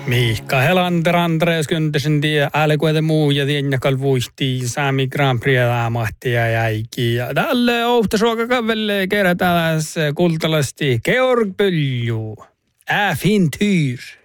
Miikka Helander, Andreas Kyntösen tie, älkuete muu ja tiennäkal vuihtii Sami Grand Prix mahtia jäiki. Ja tälle Ouhtasuokakavelle kerätään kultalasti Georg Pölju. Äfintyr.